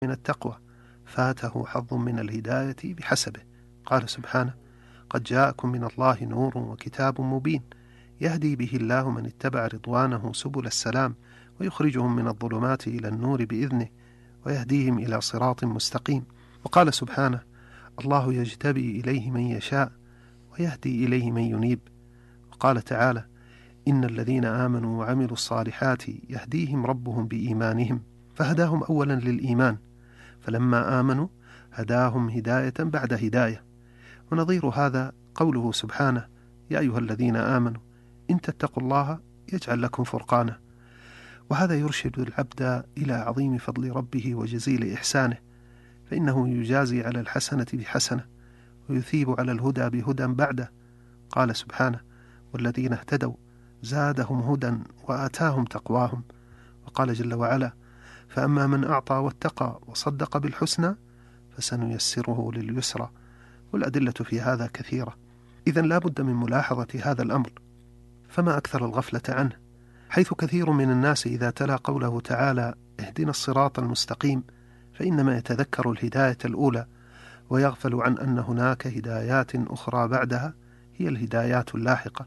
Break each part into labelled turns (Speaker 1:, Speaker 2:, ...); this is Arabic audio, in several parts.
Speaker 1: من التقوى فاته حظ من الهداية بحسبه. قال سبحانه: قد جاءكم من الله نور وكتاب مبين يهدي به الله من اتبع رضوانه سبل السلام ويخرجهم من الظلمات إلى النور بإذنه ويهديهم إلى صراط مستقيم. وقال سبحانه: الله يجتبي إليه من يشاء ويهدي إليه من ينيب. وقال تعالى: إن الذين آمنوا وعملوا الصالحات يهديهم ربهم بإيمانهم. فهداهم أولا للإيمان، فلما آمنوا هداهم هداية بعد هداية. ونظير هذا قوله سبحانه: يا أيها الذين آمنوا إن تتقوا الله يجعل لكم فرقانا. وهذا يرشد العبد إلى عظيم فضل ربه وجزيل إحسانه، فإنه يجازي على الحسنة بحسنة ويثيب على الهدى بهدى بعده. قال سبحانه: والذين اهتدوا زادهم هدى وآتاهم تقواهم. وقال جل وعلا: فأما من أعطى واتقى وصدق بالحسنى فسنيسره لليسرى. والأدلة في هذا كثيرة. إذن لا بد من ملاحظة هذا الأمر، فما أكثر الغفلة عنه، حيث كثير من الناس إذا تلا قوله تعالى: اهدنا الصراط المستقيم، فإنما يتذكر الهداية الأولى ويغفل عن أن هناك هدايات أخرى بعدها هي الهدايات اللاحقة.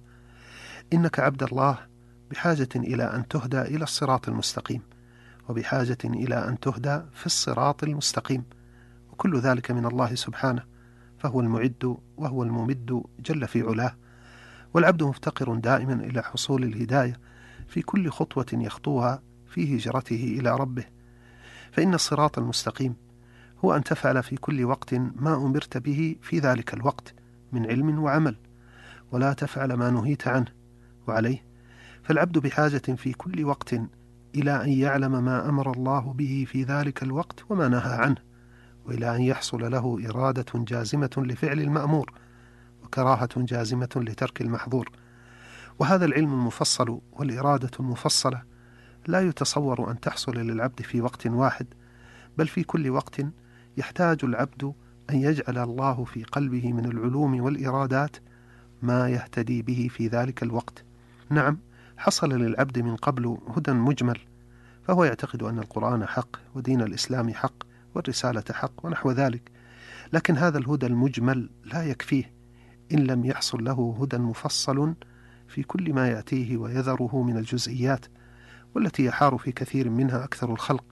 Speaker 1: إنك عبد الله بحاجة إلى أن تهدى إلى الصراط المستقيم، وبحاجة إلى أن تهدى في الصراط المستقيم، وكل ذلك من الله سبحانه، فهو المعد وهو الممد جل في علاه. والعبد مفتقر دائما إلى حصول الهداية في كل خطوة يخطوها في هجرته إلى ربه. فإن الصراط المستقيم هو أن تفعل في كل وقت ما أمرت به في ذلك الوقت من علم وعمل، ولا تفعل ما نهيت عنه وعليه. فالعبد بحاجة في كل وقت إلى أن يعلم ما أمر الله به في ذلك الوقت وما نهى عنه، وإلى أن يحصل له إرادة جازمة لفعل المأمور وكراهة جازمة لترك المحظور. وهذا العلم المفصل والإرادة المفصلة لا يتصور أن تحصل للعبد في وقت واحد، بل في كل وقت يحتاج العبد أن يجعل الله في قلبه من العلوم والإرادات ما يهتدي به في ذلك الوقت. نعم، حصل للعبد من قبل هدى مجمل، فهو يعتقد أن القرآن حق ودين الإسلام حق والرسالة حق ونحو ذلك، لكن هذا الهدى المجمل لا يكفيه إن لم يحصل له هدى مفصل في كل ما يأتيه ويذره من الجزئيات، والتي يحار في كثير منها أكثر الخلق،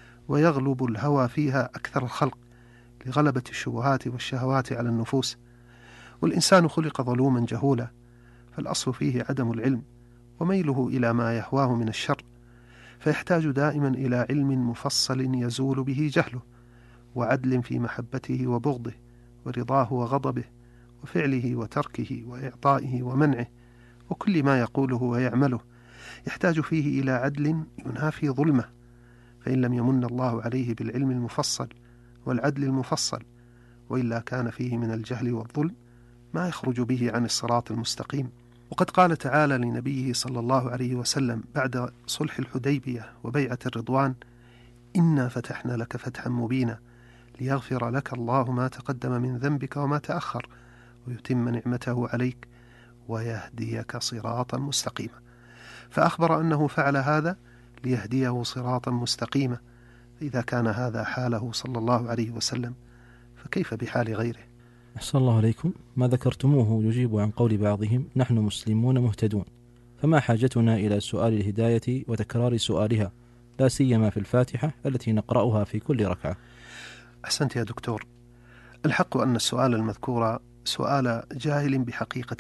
Speaker 1: ويغلب الهوى فيها أكثر الخلق لغلبة الشبهات والشهوات على النفوس. والإنسان خلق ظلوما جهولا، فالأصل فيه عدم العلم وميله إلى ما يهواه من الشر، فيحتاج دائما إلى علم مفصل يزول به جهله، وعدل في محبته وبغضه ورضاه وغضبه وفعله وتركه وإعطائه ومنعه، وكل ما يقوله ويعمله يحتاج فيه إلى عدل ينافي ظلمه. فإن لم يمن الله عليه بالعلم المفصل والعدل المفصل، وإلا كان فيه من الجهل والظلم ما يخرج به عن الصراط المستقيم. وقد قال تعالى لنبيه صلى الله عليه وسلم بعد صلح الحديبية وبيعة الرضوان: إنا فتحنا لك فتحا مبينا ليغفر لك الله ما تقدم من ذنبك وما تأخر ويتم نعمته عليك ويهديك صراطا مستقيما. فأخبر أنه فعل هذا ليهديه صراطا مستقيما. إذا كان هذا حاله صلى الله عليه وسلم فكيف بحال غيره؟
Speaker 2: أحسن الله عليكم. ما ذكرتموه يجيب عن قول بعضهم: نحن مسلمون مهتدون، فما حاجتنا إلى سؤال الهداية وتكرار سؤالها، لا سيما في الفاتحة التي نقرأها في كل ركعة؟
Speaker 1: أحسنت يا دكتور. الحق أن السؤال المذكور سؤال جاهل بحقيقة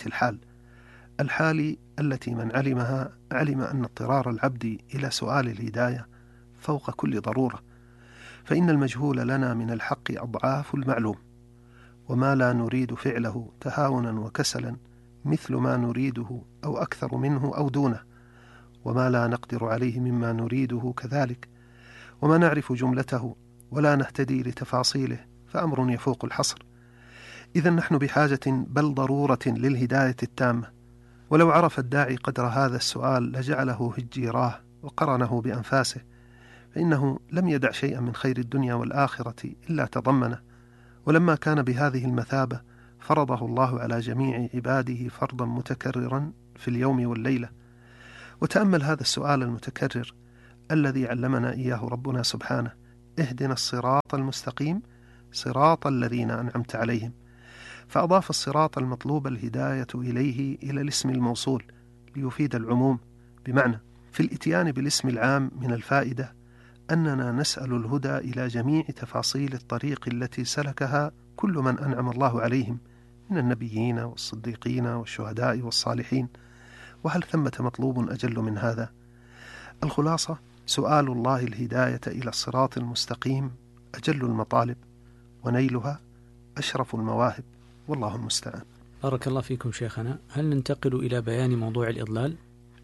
Speaker 1: الحال التي من علمها علم أن اضطرار العبد إلى سؤال الهداية فوق كل ضرورة، فإن المجهول لنا من الحق أضعاف المعلوم، وما لا نريد فعله تهاونا وكسلا مثل ما نريده أو أكثر منه أو دونه، وما لا نقدر عليه مما نريده كذلك، وما نعرف جملته ولا نهتدي لتفاصيله فأمر يفوق الحصر. إذن نحن بحاجة بل ضرورة للهداية التامة. ولو عرف الداعي قدر هذا السؤال لجعله هجيراه وقرنه بأنفاسه، فإنه لم يدع شيئا من خير الدنيا والآخرة إلا تضمنه. ولما كان بهذه المثابة فرضه الله على جميع عباده فرضا متكررا في اليوم والليلة. وتأمل هذا السؤال المتكرر الذي علمنا إياه ربنا سبحانه: اهدنا الصراط المستقيم صراط الذين أنعمت عليهم، فأضاف الصراط المطلوب الهداية إليه إلى الاسم الموصول ليفيد العموم، بمعنى في الإتيان بالاسم العام من الفائدة أننا نسأل الهدى إلى جميع تفاصيل الطريق التي سلكها كل من أنعم الله عليهم من النبيين والصديقين والشهداء والصالحين، وهل ثمة مطلوب أجل من هذا؟ الخلاصة: سؤال الله الهداية إلى الصراط المستقيم أجل المطالب، ونيلها أشرف المواهب، والله المستعان.
Speaker 3: بارك الله فيكم شيخنا. هل ننتقل إلى بيان موضوع الإضلال؟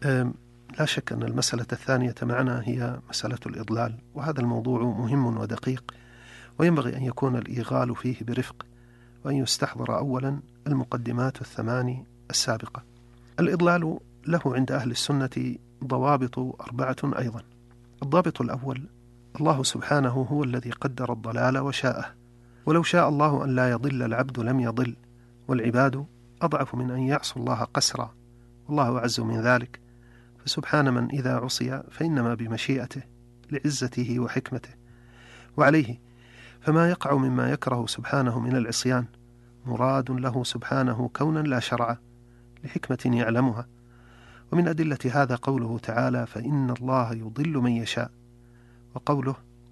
Speaker 1: لا شك أن المسألة الثانية معنا هي مسألة الإضلال، وهذا الموضوع مهم ودقيق، وينبغي أن يكون الإيغال فيه برفق، وأن يستحضر أولا المقدمات الثماني السابقة. الإضلال له عند أهل السنة ضوابط 4 أيضا. الضابط الأول: الله سبحانه هو الذي قدر الضلال وشاءه، ولو شاء الله أن لا يضل العبد لم يضل، والعباد أضعف من أن يعصوا الله قسرا، والله أعز من ذلك، فسبحان من إذا عصي فإنما بمشيئته لعزته وحكمته، وعليه فما يقع مما يكره سبحانه من العصيان مراد له سبحانه كونا لا شرعا لحكمة يعلمها. ومن أدلة هذا قوله تعالى: فإن الله يضل من يشاء، وقوله: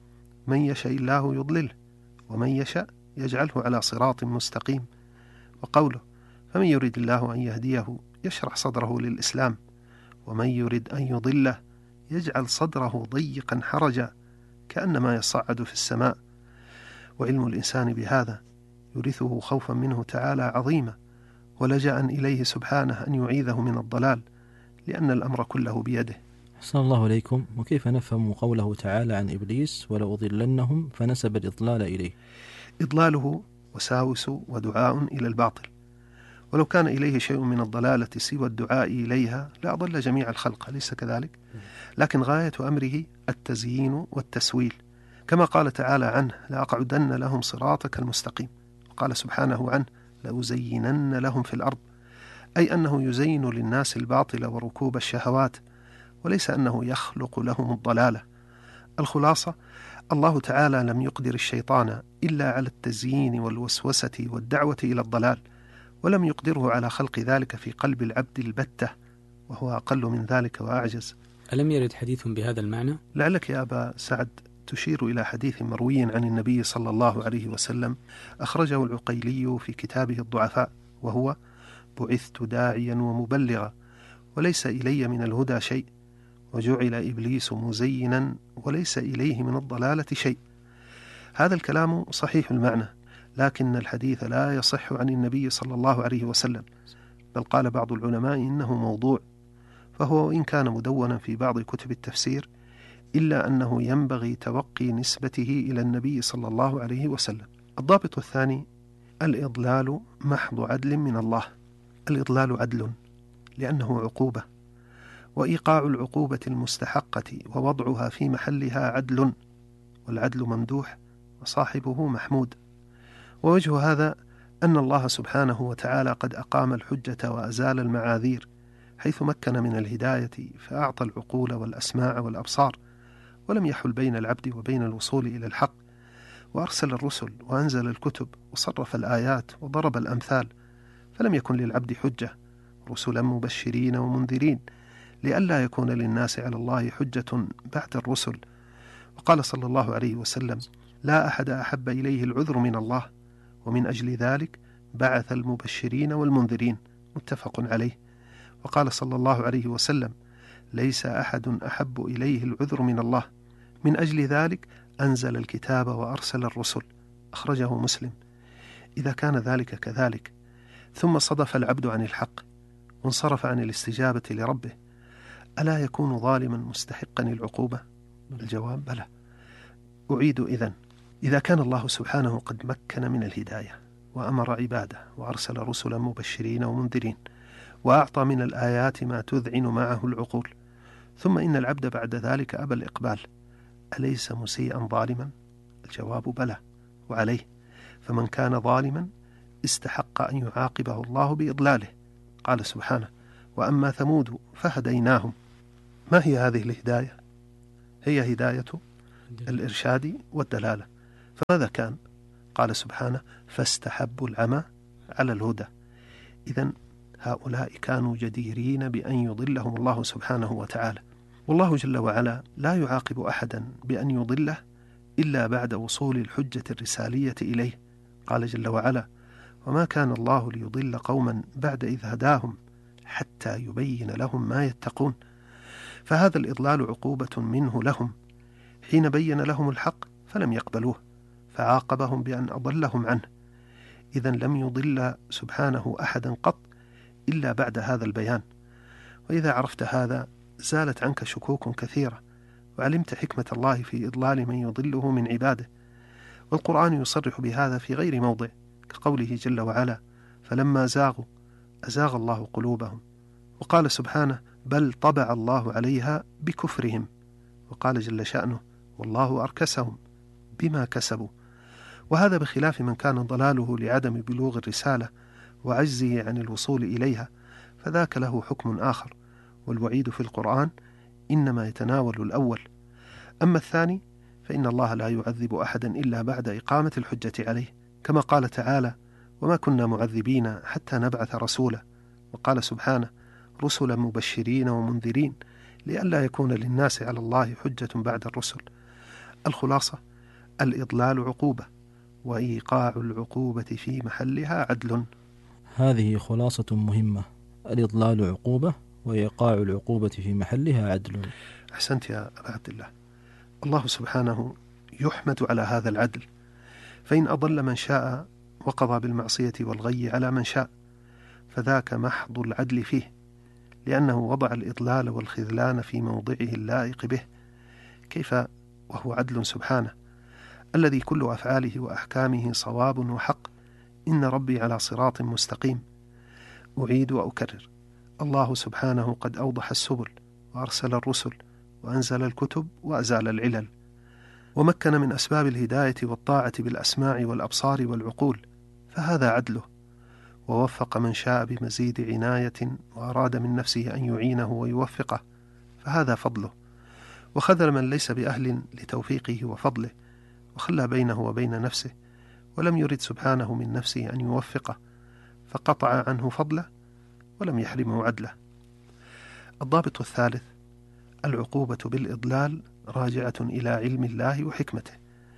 Speaker 1: من يشاء الله يضلله، ومن يشاء يجعله على صراط مستقيم، وقوله: فمن يريد الله أن يهديه يشرح صدره للإسلام، ومن يريد أن يضله يجعل صدره ضيقا حرجا كأنما يصعد في السماء. وعلم الإنسان بهذا يورثه خوفا منه تعالى عظيما، ولجأ إليه سبحانه أن يعيذه من الضلال، لأن الأمر كله بيده.
Speaker 2: أحسن الله إليكم. وكيف نفهم قوله تعالى عن إبليس: ولأضلنهم، فنسب الإضلال إليه؟
Speaker 1: إضلاله وساوس ودعاء إلى الباطل، ولو كان إليه شيء من الضلالة سوى الدعاء إليها لأضل جميع الخلق، أليس كذلك؟ لكن غاية أمره التزيين والتسويل، كما قال تعالى عنه: لأقعدن لهم صراطك المستقيم، وقال سبحانه عنه: لأزينن لهم في الأرض، أي أنه يزين للناس الباطل وركوب الشهوات، وليس أنه يخلق لهم الضلالة. الخلاصة: الله تعالى لم يقدر الشيطان إلا على التزيين والوسوسة والدعوة إلى الضلال، ولم يقدره على خلق ذلك في قلب العبد البتة، وهو أقل من ذلك وأعجز.
Speaker 3: ألم يرد حديث بهذا المعنى؟
Speaker 1: لعلك يا أبا سعد تشير إلى حديث مروي عن النبي صلى الله عليه وسلم أخرجه العقيلي في كتابه الضعفاء، وهو: بعثت داعيا ومبلغا، وليس إلي من الهدى شيء، وجعل إبليس مزينا، وليس إليه من الضلالة شيء. هذا الكلام صحيح المعنى، لكن الحديث لا يصح عن النبي صلى الله عليه وسلم، بل قال بعض العلماء إنه موضوع، فهو إن كان مدونا في بعض كتب التفسير إلا أنه ينبغي توقي نسبته إلى النبي صلى الله عليه وسلم. الضابط الثاني: الإضلال محض عدل من الله. الإضلال عدل لأنه عقوبة، وإيقاع العقوبة المستحقة ووضعها في محلها عدل، والعدل ممدوح وصاحبه محمود. ووجه هذا أن الله سبحانه وتعالى قد أقام الحجة وأزال المعاذير، حيث مكن من الهداية فأعطى العقول والأسماع والأبصار، ولم يحل بين العبد وبين الوصول إلى الحق، وأرسل الرسل وأنزل الكتب وصرف الآيات وضرب الأمثال، فلم يكن للعبد حجة، رسلا مبشرين ومنذرين، لئلا يكون للناس على الله حجة بعد الرسل. وقال صلى الله عليه وسلم: لا أحد أحب إليه العذر من الله، ومن أجل ذلك بعث المبشرين والمنذرين، متفق عليه. وقال صلى الله عليه وسلم: ليس أحد أحب إليه العذر من الله، من أجل ذلك أنزل الكتاب وأرسل الرسل، أخرجه مسلم. إذا كان ذلك كذلك، ثم صدف العبد عن الحق وانصرف عن الاستجابة لربه، ألا يكون ظالما مستحقا العقوبة؟ الجواب: بلى. أعيد: إذا كان الله سبحانه قد مكن من الهداية وأمر عباده وأرسل رسلا مبشرين ومنذرين وأعطى من الآيات ما تذعن معه العقول، ثم إن العبد بعد ذلك أبى الإقبال، أليس مسيئا ظالما؟ الجواب: بلى. وعليه فمن كان ظالما استحق أن يعاقبه الله بإضلاله. قال سبحانه: وأما ثمود فهديناهم. ما هي هذه الهداية؟ هي هداية الإرشاد والدلالة. فماذا كان؟ قال سبحانه فاستحبوا العمى على الهدى. إذن هؤلاء كانوا جديرين بأن يضلهم الله سبحانه وتعالى، والله جل وعلا لا يعاقب أحدا بأن يضله إلا بعد وصول الحجة الرسالية إليه. قال جل وعلا وما كان الله ليضل قوما بعد إذ هداهم حتى يبين لهم ما يتقون. فهذا الإضلال عقوبة منه لهم حين بين لهم الحق فلم يقبلوه، فعاقبهم بأن أضلهم عنه. إذن لم يضل سبحانه أحدا قط إلا بعد هذا البيان. وإذا عرفت هذا زالت عنك شكوك كثيرة، وعلمت حكمة الله في إضلال من يضله من عباده. والقرآن يصرح بهذا في غير موضع، كقوله جل وعلا فلما زاغوا أزاغ الله قلوبهم. وقال سبحانه بل طبع الله عليها بكفرهم. وقال جل شأنه والله أركسهم بما كسبوا. وهذا بخلاف من كان ضلاله لعدم بلوغ الرسالة وعجزه عن الوصول إليها، فذاك له حكم آخر. والوعيد في القرآن إنما يتناول الأول. أما الثاني فإن الله لا يعذب أحدا إلا بعد إقامة الحجة عليه، كما قال تعالى وما كنا معذبين حتى نبعث رسولا. وقال سبحانه رسلا مبشرين ومنذرين لئلا يكون للناس على الله حجة بعد الرسل. الخلاصة الإضلال عقوبة، وإيقاع العقوبة في محلها عدل.
Speaker 2: هذه خلاصة مهمة، الإضلال عقوبة وإيقاع العقوبة في محلها عدل.
Speaker 1: أحسنت يا أبا عبد الله. الله سبحانه يحمد على هذا العدل، فإن أضل من شاء وقضى بالمعصية والغي على من شاء، فذاك محض العدل فيه، لأنه وضع الإضلال والخذلان في موضعه اللائق به. كيف وهو عدل سبحانه الذي كل أفعاله وأحكامه صواب وحق. إن ربي على صراط مستقيم. أعيد وأكرر، الله سبحانه قد أوضح السبل وأرسل الرسل وأنزل الكتب وأزال العلل، ومكن من أسباب الهداية والطاعة بالأسماع والأبصار والعقول، فهذا عدله. ووفق من شاء بمزيد عناية وأراد من نفسه أن يعينه ويوفقه، فهذا فضله. وخذل من ليس بأهل لتوفيقه وفضله، وخلى بينه وبين نفسه، ولم يرد سبحانه من نفسه أن يوفقه، فقطع عنه فضله ولم يحرمه عدله. الضابط الثالث العقوبة بالإضلال راجعة إلى علم الله وحكمته،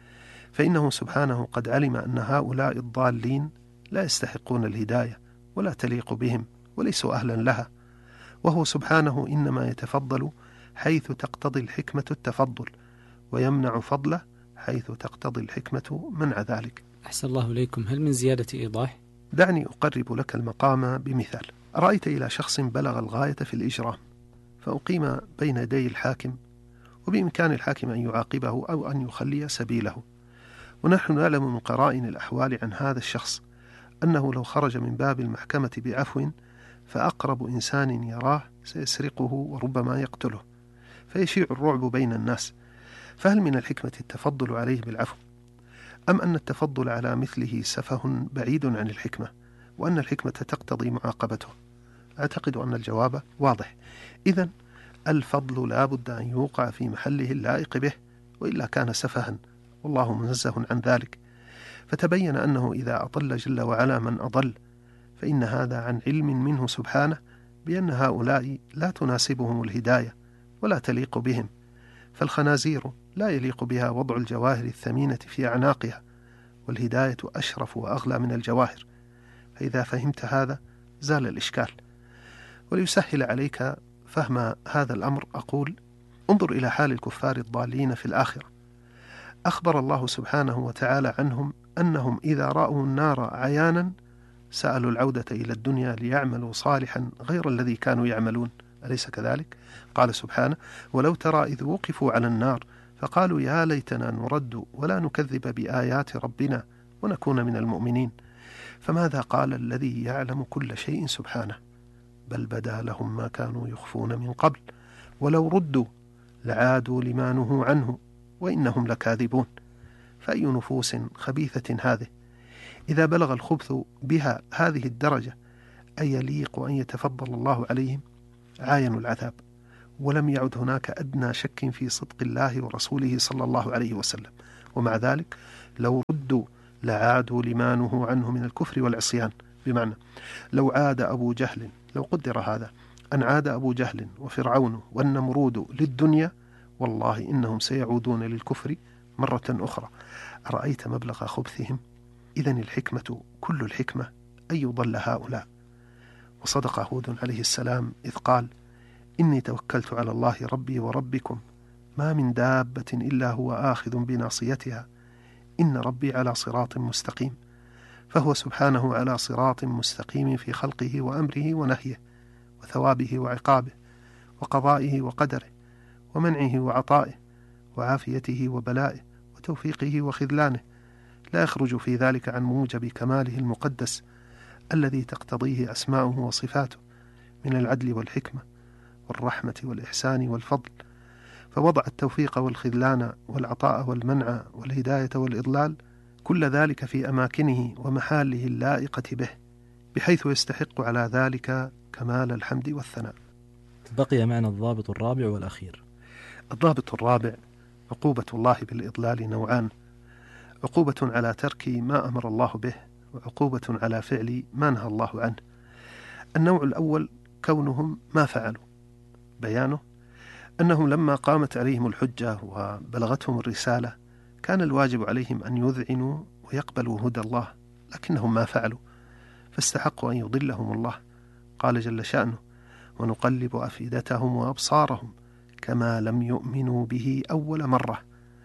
Speaker 1: فإنه سبحانه قد علم أن هؤلاء الضالين لا يستحقون الهداية ولا تليق بهم وليسوا أهلا لها، وهو سبحانه إنما يتفضل حيث تقتضي الحكمة التفضل، ويمنع فضله حيث تقتضي الحكمة منع ذلك.
Speaker 3: أحسن الله إليكم، هل من زيادة إيضاح؟
Speaker 1: دعني أقرب لك المقام بمثال. رأيت إلى شخص بلغ الغاية في الإجرام، فأقيم بين يدي الحاكم، وبإمكان الحاكم أن يعاقبه أو أن يخلي سبيله. ونحن نعلم من قرائن الأحوال عن هذا الشخص أنه لو خرج من باب المحكمة بعفو فأقرب إنسان يراه سيسرقه وربما يقتله، فيشيع الرعب بين الناس. فهل من الحكمة التفضل عليه بالعفو، أم أن التفضل على مثله سفه بعيد عن الحكمة، وأن الحكمة تقتضي معاقبته؟ أعتقد أن الجواب واضح. إذن الفضل لا بد أن يوقع في محله اللائق به، وإلا كان سفها، والله منزه عن ذلك. فتبين أنه إذا أضل جل وعلا من أضل، فإن هذا عن علم منه سبحانه بأن هؤلاء لا تناسبهم الهداية ولا تليق بهم. فالخنازير لا يليق بها وضع الجواهر الثمينة في أعناقها، والهداية أشرف وأغلى من الجواهر. فإذا فهمت هذا زال الإشكال. وليسهل عليك فهم هذا الأمر أقول انظر إلى حال الكفار الضالين في الآخرة. أخبر الله سبحانه وتعالى عنهم أنهم إذا رأوا النار عيانا سألوا العودة إلى الدنيا ليعملوا صالحا غير الذي كانوا يعملون، أليس كذلك؟ قال سبحانه ولو ترى إذ وقفوا على النار فقالوا يا ليتنا نرد ولا نكذب بآيات ربنا ونكون من المؤمنين. فماذا قال الذي يعلم كل شيء سبحانه؟ بل بدا لهم ما كانوا يخفون من قبل ولو ردوا لعادوا لما نهوا عنه وإنهم لكاذبون. فأي نفوس خبيثة هذه إذا بلغ الخبث بها هذه الدرجة أي يليق أن يتفضل الله عليهم؟ عاينوا العذاب ولم يعد هناك أدنى شك في صدق الله ورسوله صلى الله عليه وسلم. ومع ذلك لو ردوا لعادوا لما نهوا عنه من الكفر والعصيان. بمعنى لو عاد أبو جهل، لو قدر هذا أن عاد أبو جهل وفرعون والنمرود للدنيا، والله إنهم سيعودون للكفر مرة أخرى. أرأيت مبلغ خبثهم؟ إذن الحكمة كل الحكمة أن يضل هؤلاء. وصدق هود عليه السلام إذ قال: إني توكلت على الله ربي وربكم ما من دابة إلا هو آخذ بناصيتها إن ربي على صراط مستقيم. فهو سبحانه على صراط مستقيم في خلقه وأمره ونهيه وثوابه وعقابه وقضائه وقدره ومنعه وعطائه وعافيته وبلائه وتوفيقه وخذلانه، لا يخرج في ذلك عن موجب كماله المقدس الذي تقتضيه أسماؤه وصفاته من العدل والحكمة والرحمة والإحسان والفضل. فوضع التوفيق والخذلان والعطاء والمنع والهداية والإضلال كل ذلك في أماكنه ومحاله اللائقة به، بحيث يستحق على ذلك كمال الحمد والثناء.
Speaker 2: بقي معنا الضابط الرابع والأخير.
Speaker 1: الضابط الرابع: عقوبة الله بالإضلال نوعان: عقوبة على ترك ما أمر الله به، وعقوبة على فعل ما نهى الله عنه. النوع الأول كونهم ما فعلوا. بيانه أنهم لما قامت عليهم الحجة وبلغتهم الرسالة كان الواجب عليهم أن يذعنوا ويقبلوا هدى الله، لكنهم ما فعلوا فاستحقوا أن يضلهم الله. قال جل شأنه: ونقلب أفئدتهم وأبصارهم كما لم يؤمنوا به أول مرة.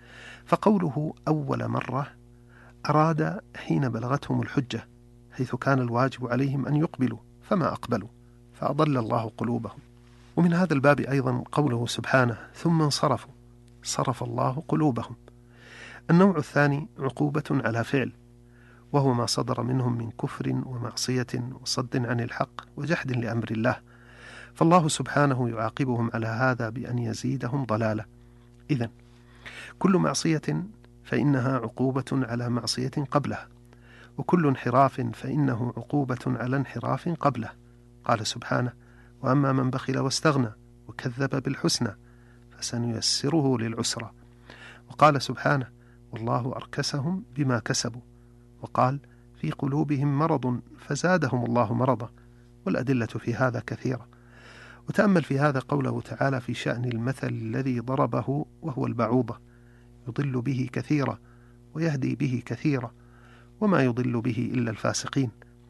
Speaker 1: فقوله أول مرة أراد حين بلغتهم الحجة، حيث كان الواجب عليهم أن يقبلوا فما أقبلوا فأضل الله قلوبهم. ومن هذا الباب أيضا قوله سبحانه: ثم انصرفوا صرف الله قلوبهم. النوع الثاني عقوبة على فعل، وهو ما صدر منهم من كفر ومعصية وصد عن الحق وجحد لأمر الله، فالله سبحانه يعاقبهم على هذا بأن يزيدهم ضلالة. إذن كل معصية فإنها عقوبة على معصية قبلها، وكل انحراف فإنه عقوبة على انحراف قبله. قال سبحانه: وأما من بخل واستغنى وكذب بالحسنى فسنيسره للعسرى. وقال سبحانه: والله أركسهم بما كسبوا. وقال: في قلوبهم مرض فزادهم الله مرضا. والأدلة في هذا كثيرة. وتأمل في هذا قوله تعالى في شأن المثل الذي ضربه وهو البعوضة: يضل به كثيرا ويهدي به كثيرا وما يضل به إلا الفاسقين.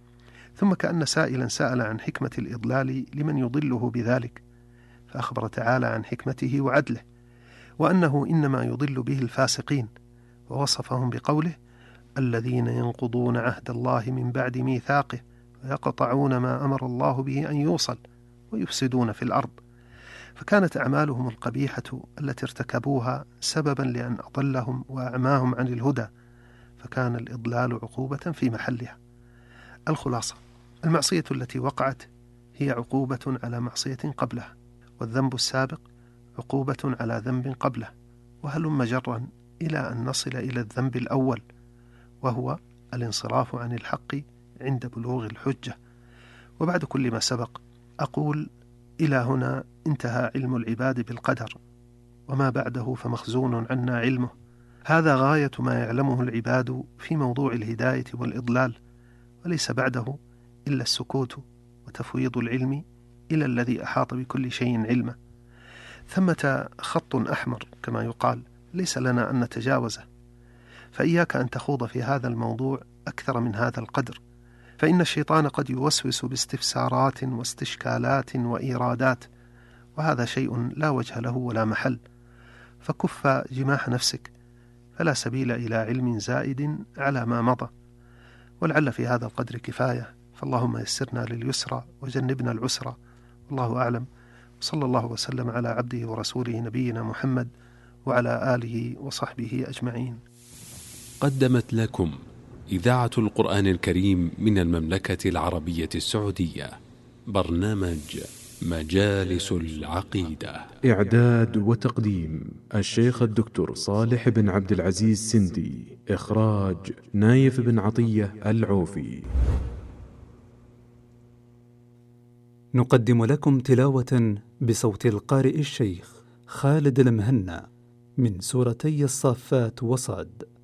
Speaker 1: ثم كأن سائلا سأل عن حكمة الإضلال لمن يضله بذلك، فأخبر تعالى عن حكمته وعدله، وأنه إنما يضل به الفاسقين، ووصفهم بقوله: الذين ينقضون عهد الله من بعد ميثاقه ويقطعون ما أمر الله به أن يوصل ويفسدون في الأرض. فكانت أعمالهم القبيحة التي ارتكبوها سببا لأن أضلهم وأعماهم عن الهدى، فكان الإضلال عقوبة في محلها. الخلاصة: المعصية التي وقعت هي عقوبة على معصية قبلها، والذنب السابق عقوبة على ذنب قبله، وهلم جرا إلى أن نصل إلى الذنب الأول، وهو الانصراف عن الحق عند بلوغ الحجة. وبعد كل ما سبق أقول: إلى هنا انتهى علم العباد بالقدر، وما بعده فمخزون عنا علمه. هذا غاية ما يعلمه العباد في موضوع الهداية والإضلال، وليس بعده إلا السكوت وتفويض العلم إلى الذي أحاط بكل شيء علما. ثمة خط أحمر كما يقال ليس لنا أن نتجاوزه، فإياك أن تخوض في هذا الموضوع أكثر من هذا القدر، فإن الشيطان قد يوسوس باستفسارات واستشكالات وإيرادات، وهذا شيء لا وجه له ولا محل. فكف جماح نفسك، فلا سبيل إلى علم زائد على ما مضى. ولعل في هذا القدر كفاية، فاللهم يسرنا لليسرى وجنبنا العسرى، والله أعلم. صلى الله وسلم على عبده ورسوله نبينا محمد وعلى آله وصحبه أجمعين.
Speaker 4: قدمت لكم إذاعة القرآن الكريم من المملكة العربية السعودية برنامج مجالس العقيدة.
Speaker 5: إعداد وتقديم الشيخ الدكتور صالح بن عبد العزيز سندي. إخراج نايف بن عطية العوفي.
Speaker 6: نقدم لكم تلاوة بصوت القارئ الشيخ خالد المهنا من سورتي الصافات وصاد.